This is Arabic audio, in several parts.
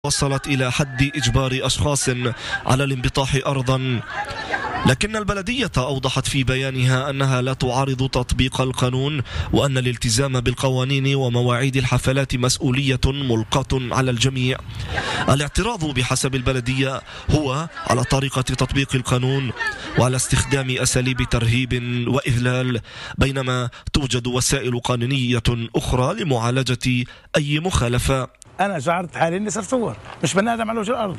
وصلت إلى حد إجبار أشخاص على الانبطاح أرضا، لكن البلدية أوضحت في بيانها أنها لا تعارض تطبيق القانون، وأن الالتزام بالقوانين ومواعيد الحفلات مسؤولية ملقاة على الجميع. الاعتراض بحسب البلدية هو على طريقة تطبيق القانون وعلى استخدام أساليب ترهيب وإذلال، بينما توجد وسائل قانونية أخرى لمعالجة أي مخالفة. أنا شعرت حالي إني صرت صور مش بني آدم على وجه الأرض.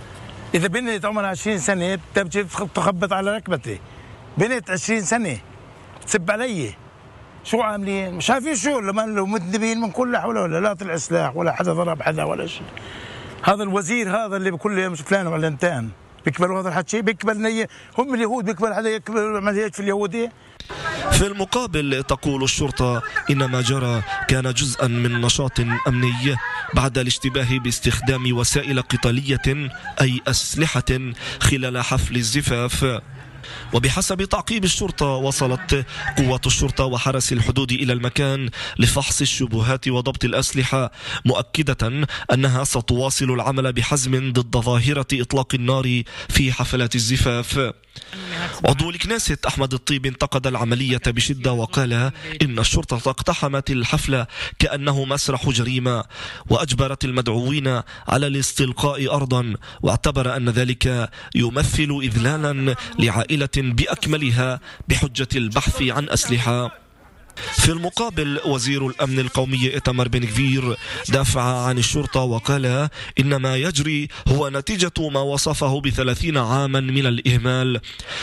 إذا بنت عمرها 20 سنة بتجي تخبط على ركبتي، بنت 20 سنة تسب علي، شو عاملين؟ مش عارفين شو، لو مذنبين من كل حول ولا لا طلع سلاح ولا حدا ضرب حدا ولا شيء. هذا الوزير هذا اللي بكل يوم فلان ولا انتان بيقبلوا هذا الحكي، بيقبل هم اليهود، بيقبل حدا يقبل عمليات في اليهودية. في المقابل تقول الشرطة إن ما جرى كان جزءا من نشاط أمني بعد الاشتباه باستخدام وسائل قتالية أي أسلحة خلال حفل الزفاف. وبحسب تعقيب الشرطة وصلت قوات الشرطة وحرس الحدود إلى المكان لفحص الشبهات وضبط الأسلحة، مؤكدة أنها ستواصل العمل بحزم ضد ظاهرة إطلاق النار في حفلات الزفاف. عضو الكنيسة أحمد الطيب انتقد العملية بشدة وقال إن الشرطة اقتحمت الحفلة كأنه مسرح جريمة وأجبرت المدعوين على الاستلقاء أرضا، واعتبر أن ذلك يمثل إذلالا لعائلة بأكملها بحجة البحث عن أسلحة. في المقابل وزير الأمن القومي إيتمار بن غفير دافع عن الشرطة وقال إن ما يجري هو نتيجة ما وصفه ب30 عاما من الإهمال،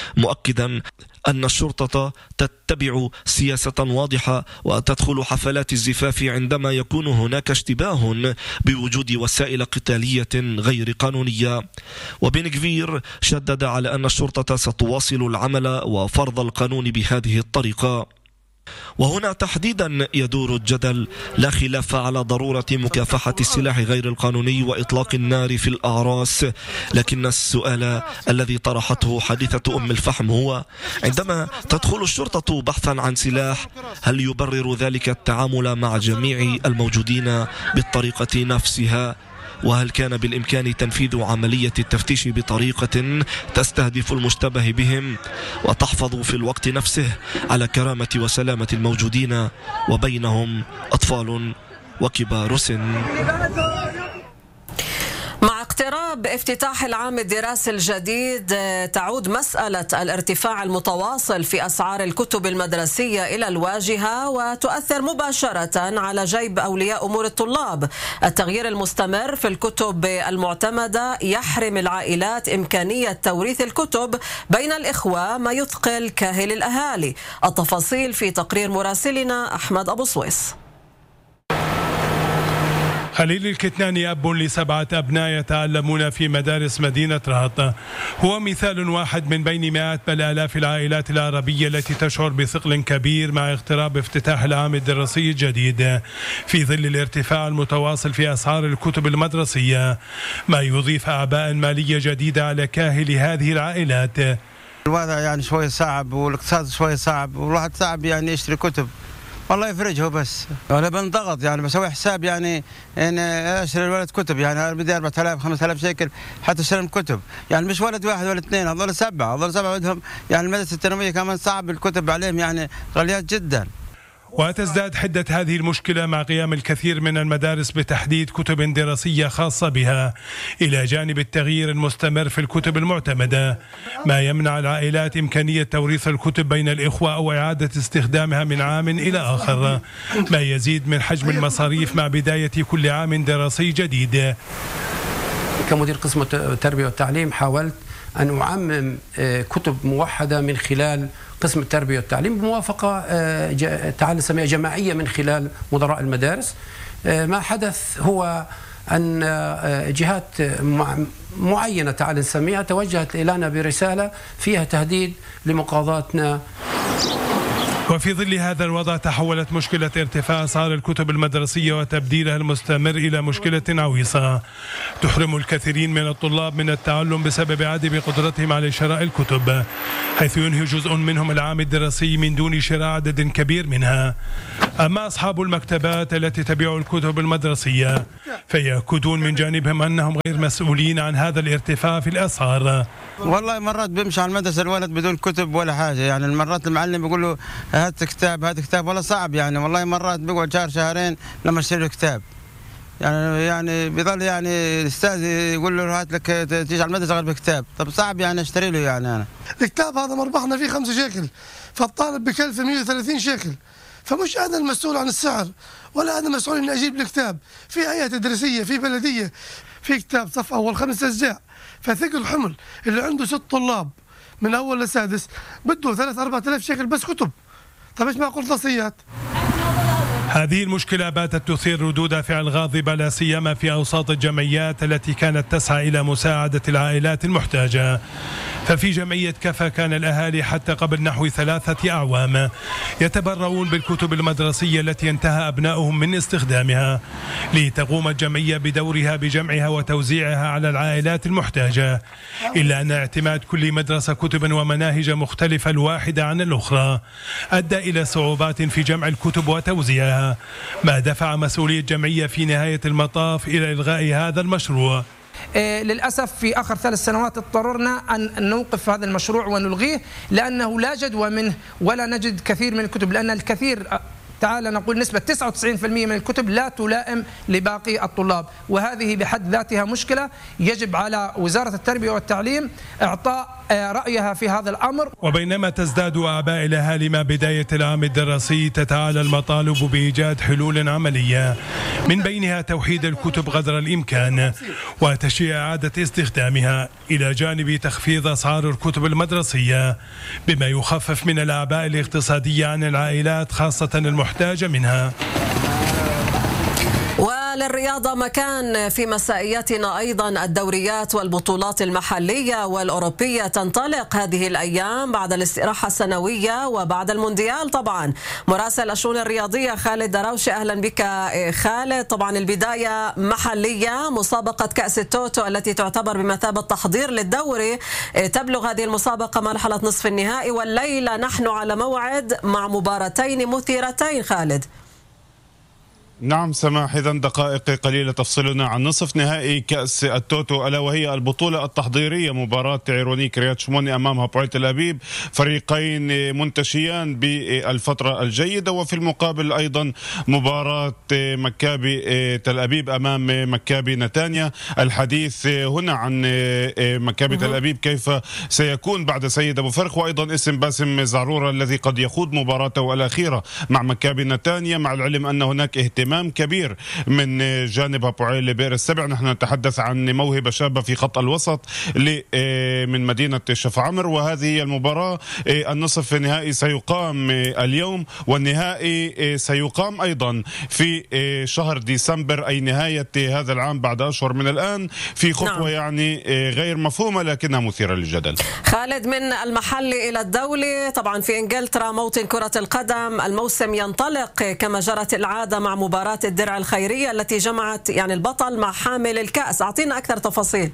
مؤكدا أن الشرطة تتبع سياسة واضحة وتدخل حفلات الزفاف عندما يكون هناك اشتباه بوجود وسائل قتالية غير قانونية. وبن غفير شدد على أن الشرطة ستواصل العمل وفرض القانون بهذه الطريقة. وهنا تحديدا يدور الجدل، لا خلاف على ضرورة مكافحة السلاح غير القانوني وإطلاق النار في الأعراس، لكن السؤال الذي طرحته حادثة أم الفحم هو عندما تدخل الشرطة بحثا عن سلاح، هل يبرر ذلك التعامل مع جميع الموجودين بالطريقة نفسها؟ وهل كان بالإمكان تنفيذ عملية التفتيش بطريقة تستهدف المشتبه بهم وتحفظ في الوقت نفسه على كرامة وسلامة الموجودين وبينهم أطفال وكبار سن؟ مع اقتراب افتتاح العام الدراسي الجديد تعود مسألة الارتفاع المتواصل في أسعار الكتب المدرسية إلى الواجهة وتؤثر مباشرة على جيب أولياء أمور الطلاب. التغيير المستمر في الكتب المعتمدة يحرم العائلات إمكانية توريث الكتب بين الإخوة، ما يثقل كاهل الأهالي. التفاصيل في تقرير مراسلنا أحمد أبو سويس. خليل الكتناني أب ل7 أبناء يتعلمون في مدارس مدينة رهط هو مثال واحد من بين مئات بل آلاف العائلات العربية التي تشعر بثقل كبير مع اقتراب افتتاح العام الدراسي الجديد في ظل الارتفاع المتواصل في أسعار الكتب المدرسية، ما يضيف أعباء مالية جديدة على كاهل هذه العائلات. الوضع يعني شوية صعب والاقتصاد شوية صعب والواحد صعب يعني يشتري كتب، والله يفرجه. بس انا بنضغط يعني بسوي حساب يعني ان اشتري الولد كتب، يعني بدي 4000 5000 شيكل حتى اشتري كتب، يعني مش ولد واحد ولا اثنين، هذول 7 بدهم يعني المدرسه الثانويه كمان صعب الكتب عليهم يعني غاليات جدا. وتزداد حدة هذه المشكلة مع قيام الكثير من المدارس بتحديد كتب دراسية خاصة بها، إلى جانب التغيير المستمر في الكتب المعتمدة، ما يمنع العائلات إمكانية توريث الكتب بين الإخوة أو إعادة استخدامها من عام إلى آخر، ما يزيد من حجم المصاريف مع بداية كل عام دراسي جديد. كمدير قسم التربية والتعليم حاولت أن أعمم كتب موحدة من خلال قسم التربية والتعليم بموافقة تعال نسميها جماعية من خلال مدراء المدارس. ما حدث هو أن جهات معينة تعال نسميها توجهت إلينا برسالة فيها تهديد لمقاضاتنا. وفي ظل هذا الوضع تحولت مشكلة ارتفاع أسعار الكتب المدرسية وتبديلها المستمر إلى مشكلة عويصة تحرم الكثيرين من الطلاب من التعلم بسبب عدم قدرتهم على شراء الكتب، حيث ينهي جزء منهم العام الدراسي من دون شراء عدد كبير منها. أما أصحاب المكتبات التي تبيع الكتب المدرسية فيأكدون من جانبهم أنهم غير مسؤولين عن هذا الارتفاع في الأسعار. والله مرات بيمشي على المدرسة الولد بدون كتب ولا حاجة، يعني مرات المعلم بيقول له هات كتاب ولا صعب، يعني والله مرات بيقعد شهر شهرين لما يشتري له كتاب، يعني بيضل يعني الاستاذ يقول له هات لك تيجي على المدرسة غير بكتاب، طب صعب يعني اشتري له. يعني أنا الكتاب هذا مربحنا فيه 5 شيكل، فالطالب بكلفه 130 شيكل، فمش أنا المسؤول عن السعر ولا أنا مسؤول إني أجيب الكتاب. في هيئة تدريسية في بلدية في كتاب صف أول 5 أجزاء، فثقل حمل اللي عنده 6 طلاب من أول لسادس بده 3-4 آلاف شيكل بس كتب. طب إيش معقول تصيات؟ هذه المشكلة باتت تثير ردود فعل غاضبة لا سيما في أوساط الجمعيات التي كانت تسعى إلى مساعدة العائلات المحتاجة. ففي جمعية كفا كان الأهالي حتى قبل نحو 3 أعوام يتبرعون بالكتب المدرسية التي انتهى أبنائهم من استخدامها، لتقوم الجمعية بدورها بجمعها وتوزيعها على العائلات المحتاجة، إلا أن اعتماد كل مدرسة كتبا ومناهج مختلفة الواحدة عن الأخرى أدى إلى صعوبات في جمع الكتب وتوزيعها، ما دفع مسؤولي الجمعية في نهاية المطاف إلى إلغاء هذا المشروع. للأسف في آخر 3 سنوات اضطررنا أن نوقف هذا المشروع ونلغيه، لأنه لا جدوى منه ولا نجد كثير من الكتب، لأن الكثير تعال نقول نسبة 99% من الكتب لا تلائم لباقي الطلاب، وهذه بحد ذاتها مشكلة يجب على وزارة التربية والتعليم إعطاء رأيها في هذا الأمر. وبينما تزداد أعباء الأهالي مع بداية العام الدراسي، تتعالى المطالب بإيجاد حلول عملية، من بينها توحيد الكتب قدر الإمكان وتشجيع إعادة استخدامها، إلى جانب تخفيض أسعار الكتب المدرسية بما يخفف من الأعباء الاقتصادية عن العائلات خاصة المحتاجة منها. وللرياضة مكان في مسائياتنا أيضا. الدوريات والبطولات المحلية والأوروبية تنطلق هذه الأيام بعد الاستراحة السنوية وبعد المونديال. طبعا مراسل الشؤون الرياضية خالد دراوشي، أهلا بك خالد. طبعا البداية محلية، مسابقة كأس التوتو التي تعتبر بمثابة تحضير للدوري تبلغ هذه المسابقة مرحلة نصف النهائي، والليلة نحن على موعد مع مباراتين مثيرتين. خالد. نعم سماح، إذن دقائق قليلة تفصلنا عن نصف نهائي كأس التوتو، ألا وهي البطولة التحضيرية، مباراة عيرونيك رياض شموني أمام هابوعل تل أبيب، فريقين منتشيان بالفترة الجيدة، وفي المقابل أيضا مباراة مكابي تل أبيب أمام مكابي نتانيا. الحديث هنا عن مكابي تل أبيب كيف سيكون بعد سيد أبو فرخ، وأيضا اسم باسم زعرورة الذي قد يخوض مباراته الأخيرة مع مكابي نتانيا، مع العلم أن هناك اهتمام كبير من جانب هابوعل بئر السبع. نحن نتحدث عن موهبة شابة في خط الوسط من مدينة شفعمر، وهذه هي المباراة. النصف النهائي سيقام اليوم، والنهائي سيقام أيضا في شهر ديسمبر، أي نهاية هذا العام بعد أشهر من الآن، في خطوة يعني غير مفهومة لكنها مثيرة للجدل. خالد، من المحلي إلى الدولي، طبعا في إنجلترا موطن كرة القدم الموسم ينطلق كما جرت العادة مع مباراة الدرع الخيرية التي جمعت يعني البطل مع حامل الكأس. أعطينا أكثر تفاصيل.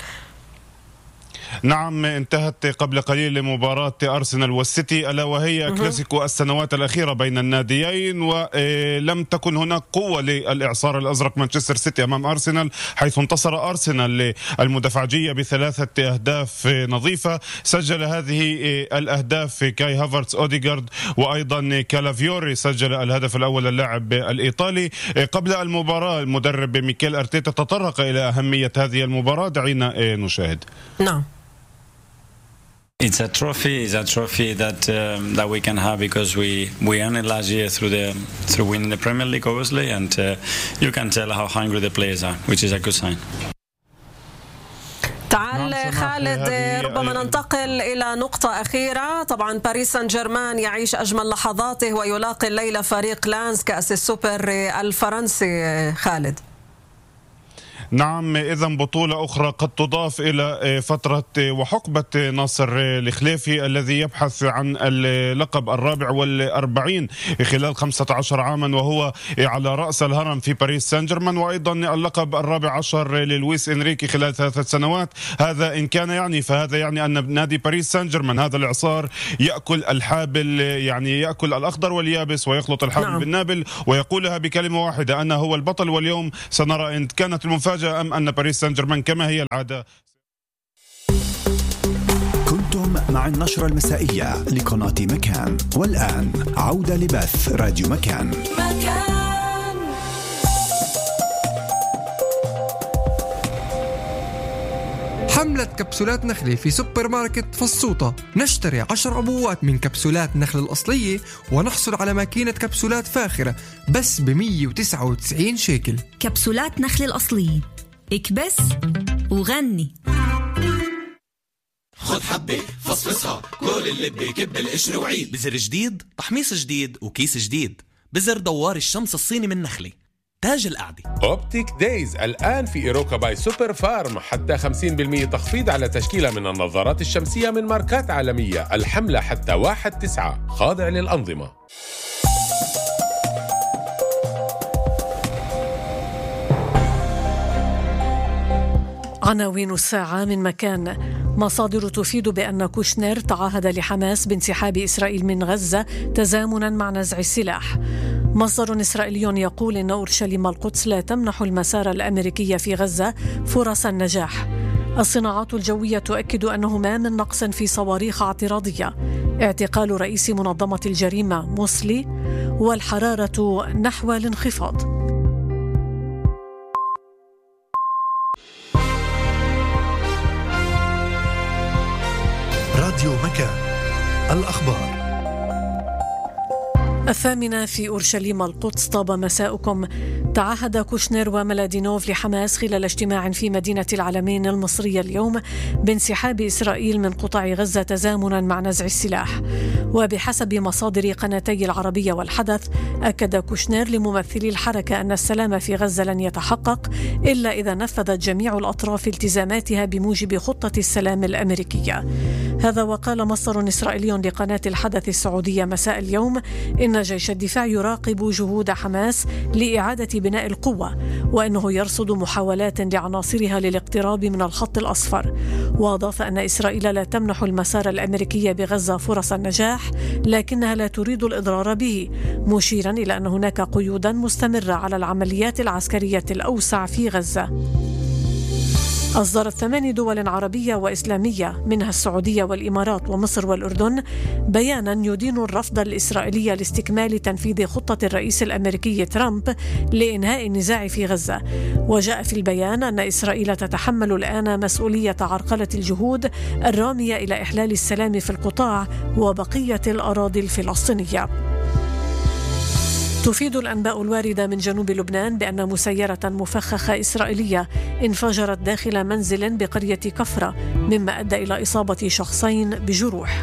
نعم، انتهت قبل قليل مباراة أرسنال والسيتي، ألا وهي كلاسيكو السنوات الأخيرة بين الناديين، ولم تكن هناك قوة للإعصار الأزرق مانشستر سيتي أمام أرسنال، حيث انتصر أرسنال للمدفعجية ب3 أهداف نظيفة. سجل هذه الأهداف كاي هافرتس، أوديغارد، وأيضا كالافيوري سجل الهدف الأول اللاعب الإيطالي. قبل المباراة المدرب ميكيل أرتيتا تطرق إلى أهمية هذه المباراة، دعينا نشاهد. نعم. It's a trophy that we can have because we earned it last year through winning the Premier League, obviously, and you can tell how hungry the players are, which is a good sign. تعال خالد، ربما ننتقل إلى نقطة أخيرة. طبعا باريس سان جيرمان يعيش أجمل لحظاته ويلاقي الليلة فريق لانس كأس السوبر الفرنسي. خالد. نعم، إذا بطولة أخرى قد تضاف إلى فترة وحقبة ناصر الخليفي الذي يبحث عن اللقب 44 خلال 15 عاما، وهو على رأس الهرم في باريس سان جيرمان، وأيضا اللقب 14 للويس إنريكي خلال 3 سنوات. هذا إن كان يعني، فهذا يعني أن نادي باريس سان جيرمان هذا الإعصار يأكل الحابل، يعني يأكل الأخضر واليابس ويخلط الحابل بالنابل ويقولها بكلمة واحدة أنه هو البطل. واليوم سنرى إن كانت المفاجأة أم أن باريس سان جيرمان كما هي العادة. كنتم مع النشرة المسائية لقناة مكان، والآن عودة لبث راديو مكان. حملة كبسولات نخلة في سوبر ماركت فصوطة. نشتري 10 عبوات من كبسولات نخل الأصلية ونحصل على ماكينة كبسولات فاخرة بس ب199 شيكل. كبسولات نخل الأصلية، اكبس وغني. خد حبة فصفصها، كل اللي بكب القشر وعيد. بزر جديد، تحميص جديد وكيس جديد. بزر دوار الشمس الصيني من نخلة، تاج القعدة. أوبتيك دايز الآن في إيروكا باي سوبر فارم، حتى 50% تخفيض على تشكيلة من النظارات الشمسية من ماركات عالمية. الحملة حتى 1/9، خاضع للأنظمة. عناوين الساعة من مكان. مصادر تفيد بأن كوشنر تعهد لحماس بانسحاب إسرائيل من غزة تزامنا مع نزع السلاح. مصدر إسرائيلي يقول إن أورشليم القدس لا تمنح المسار الأمريكي في غزة فرص النجاح. الصناعات الجوية تؤكد أنه ما من نقص في صواريخ اعتراضية. اعتقال رئيس منظمة الجريمة موسلي، والحرارة نحو الانخفاض. راديو مكان، الأخبار. 8:00 في أورشليم القدس. طاب مساؤكم. تعهد كوشنر وملادينوف لحماس خلال اجتماع في مدينة العلمين المصرية اليوم بانسحاب إسرائيل من قطاع غزة تزامنا مع نزع السلاح. وبحسب مصادر قناتي العربية والحدث، أكد كوشنر لممثلي الحركة أن السلام في غزة لن يتحقق إلا إذا نفذت جميع الأطراف التزاماتها بموجب خطة السلام الأمريكية. هذا وقال مصدر إسرائيلي لقناة الحدث السعودية مساء اليوم إن جيش الدفاع يراقب جهود حماس لإعادة بناء القوة، وأنه يرصد محاولات لعناصرها للاقتراب من الخط الأصفر. وأضاف أن إسرائيل لا تمنح المسار الأمريكي بغزة فرص النجاح، لكنها لا تريد الإضرار به، مشيرا إلى أن هناك قيودا مستمرة على العمليات العسكرية الأوسع في غزة. أصدرت 8 دول عربية وإسلامية منها السعودية والإمارات ومصر والأردن بيانا يدين الرفض الإسرائيلي لاستكمال تنفيذ خطة الرئيس الأمريكي ترامب لإنهاء النزاع في غزة. وجاء في البيان أن إسرائيل تتحمل الآن مسؤولية عرقلة الجهود الرامية إلى إحلال السلام في القطاع وبقية الأراضي الفلسطينية. تفيد الأنباء الواردة من جنوب لبنان بأن مسيرة مفخخة إسرائيلية انفجرت داخل منزل بقرية كفرة، مما أدى إلى إصابة شخصين بجروح.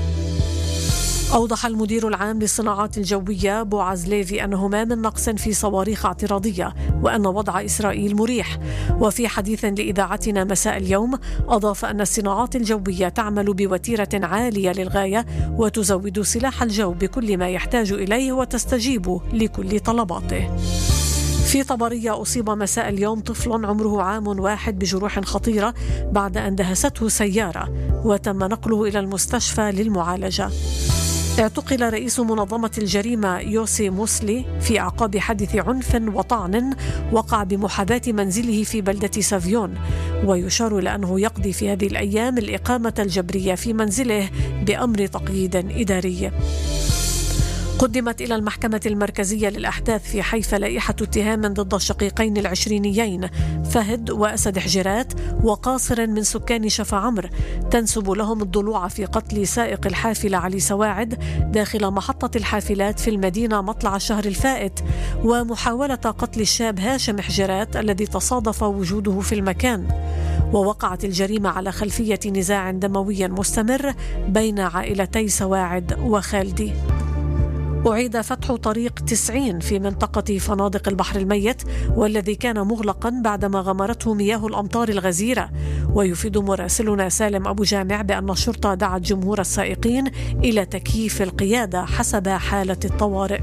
أوضح المدير العام للصناعات الجوية بوعز ليفي أنه ما من نقص في صواريخ اعتراضية، وأن وضع إسرائيل مريح. وفي حديث لإذاعتنا مساء اليوم أضاف أن الصناعات الجوية تعمل بوتيرة عالية للغاية وتزود سلاح الجو بكل ما يحتاج إليه وتستجيب لكل طلباته. في طبرية أصيب مساء اليوم طفل عمره عام واحد بجروح خطيرة بعد أن دهسته سيارة، وتم نقله إلى المستشفى للمعالجة. اعتقل رئيس منظمة الجريمة يوسي موسلي في أعقاب حادث عنف وطعن وقع بمحاذاة منزله في بلدة سافيون، ويشار إلى أنه يقضي في هذه الأيام الإقامة الجبرية في منزله بأمر تقييد إداري. قدمت إلى المحكمة المركزية للأحداث في حيفا لائحة اتهام ضد الشقيقين العشرينيين فهد وأسد حجرات وقاصر من سكان شفا عمر، تنسب لهم الضلوع في قتل سائق الحافلة علي سواعد داخل محطة الحافلات في المدينة مطلع الشهر الفائت، ومحاولة قتل الشاب هاشم حجرات الذي تصادف وجوده في المكان. ووقعت الجريمة على خلفية نزاع دموي مستمر بين عائلتي سواعد وخالدي. أعيد فتح طريق 90 في منطقة فنادق البحر الميت والذي كان مغلقا بعدما غمرته مياه الأمطار الغزيرة. ويفيد مراسلنا سالم أبو جامع بأن الشرطة دعت جمهور السائقين إلى تكييف القيادة حسب حالة الطوارئ.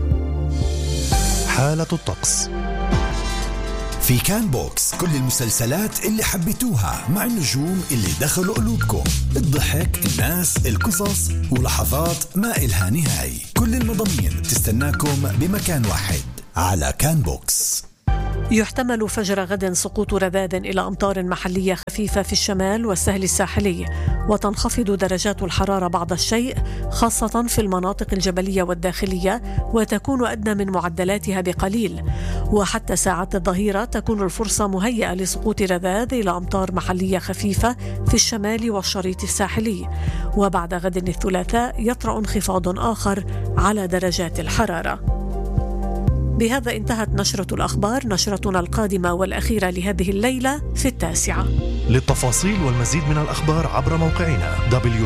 حالة الطقس في كان بوكس، كل المسلسلات اللي حبيتوها مع النجوم اللي دخلوا قلوبكم، الضحك، الناس، القصص ولحظات ما إلها نهاية. كل المضامين تستناكم بمكان واحد على كان بوكس. يحتمل فجر غد سقوط رذاذ إلى أمطار محلية خفيفة في الشمال والسهل الساحلي، وتنخفض درجات الحرارة بعض الشيء خاصة في المناطق الجبلية والداخلية، وتكون أدنى من معدلاتها بقليل. وحتى ساعات الظهيرة تكون الفرصة مهيئة لسقوط رذاذ إلى أمطار محلية خفيفة في الشمال والشريط الساحلي. وبعد غد الثلاثاء يطرأ انخفاض آخر على درجات الحرارة. بهذا انتهت نشرة الأخبار. نشرتنا القادمة والأخيرة لهذه الليلة في 9. للتفاصيل والمزيد من الأخبار عبر موقعنا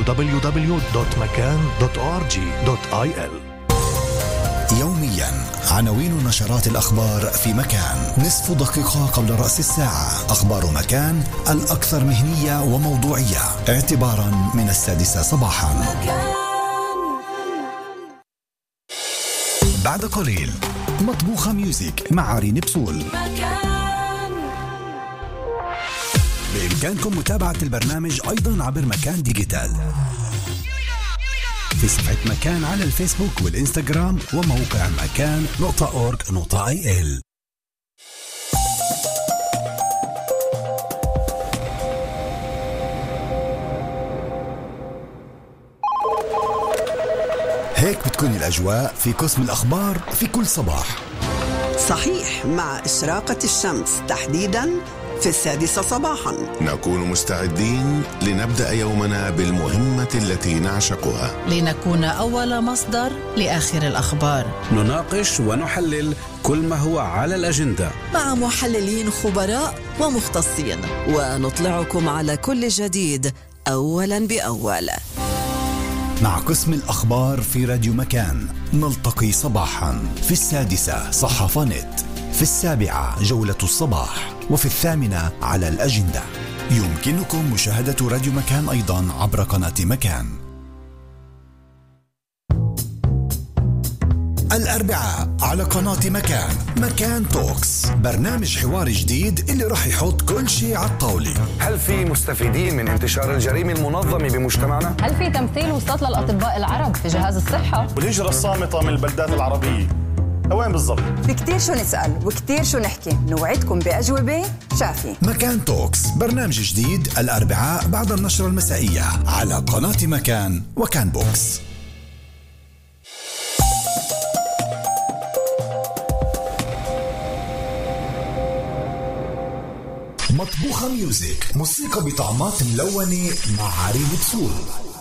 www.makan.org.il. يوميا عناوين نشرات الأخبار في مكان. نصف دقيقة قبل رأس الساعة، أخبار مكان الأكثر مهنية وموضوعية اعتبارا من 6 صباحا. بعد قليل مطبوخة ميوزك مع عرين بسول. بإمكانكم متابعة البرنامج أيضا عبر مكان ديجيتال في صفحة مكان على الفيسبوك والإنستغرام وموقع مكان.org.il. هيك بتكون الأجواء في قسم الأخبار في كل صباح. صحيح، مع إشراقة الشمس تحديداً في 6 صباحاً نكون مستعدين لنبدأ يومنا بالمهمة التي نعشقها، لنكون أول مصدر لآخر الأخبار. نناقش ونحلل كل ما هو على الأجندة مع محللين خبراء ومختصين، ونطلعكم على كل جديد أولاً بأول. مع قسم الأخبار في راديو مكان نلتقي صباحا في 6 صحافة نت، في 7 جولة الصباح، وفي 8 على الأجندة. يمكنكم مشاهدة راديو مكان أيضا عبر قناة مكان. الأربعاء على قناة مكان، مكان توكس، برنامج حوار جديد اللي راح يحط كل شيء على الطاولة. هل في مستفيدين من انتشار الجريمة المنظمة بمجتمعنا؟ هل في تمثيل وسط للأطباء العرب في جهاز الصحة؟ والهجرة الصامتة من البلدات العربية وين بالضبط؟ في كتير شو نسأل وكتير شو نحكي، نوعدكم بأجوبة شافية. مكان توكس، برنامج جديد الأربعاء بعد النشرة المسائية على قناة مكان وكان بوكس. مطبوخة ميوزك، موسيقى بطعمات ملونة مع عرين بسول.